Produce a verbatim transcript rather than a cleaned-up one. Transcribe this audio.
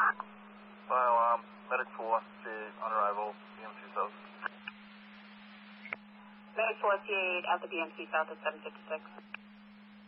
Well, um, Medic four, on arrival, B M C South. Medic four, C eight at the B M C South at seven fifty-six.